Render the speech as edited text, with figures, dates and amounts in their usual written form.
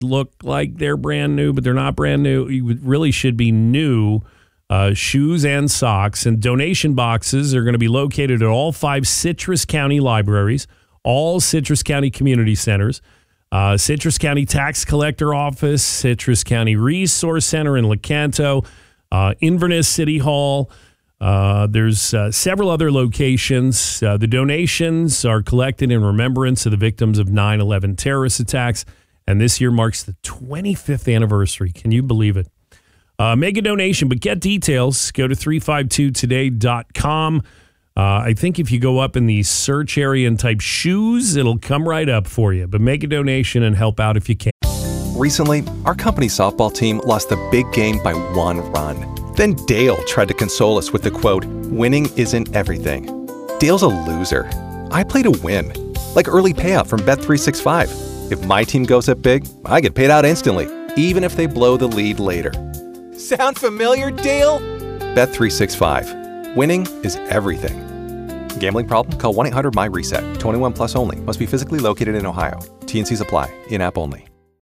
look like they're brand new, but they're not brand new. You really should be new shoes and socks. And donation boxes are going to be located at all 5 Citrus County libraries, all Citrus County community centers, Citrus County Tax Collector Office, Citrus County Resource Center in Lecanto, Inverness City Hall. There's several other locations. The donations are collected in remembrance of the victims of 9/11 terrorist attacks. And this year marks the 25th anniversary. Can you believe it? Make a donation, but get details. Go to 352today.com. I think if you go up in the search area and type shoes, it'll come right up for you. But make a donation and help out if you can. Recently, our company softball team lost the big game by 1 run. Then Dale tried to console us with the quote, "Winning isn't everything." Dale's a loser. I play to win, like early payout from Bet365. If my team goes up big, I get paid out instantly, even if they blow the lead later. Sound familiar, Dale? Bet365. Winning is everything. Gambling problem? Call 1-800-MY-RESET. 21 plus only. Must be physically located in Ohio. T&Cs apply. In-app only.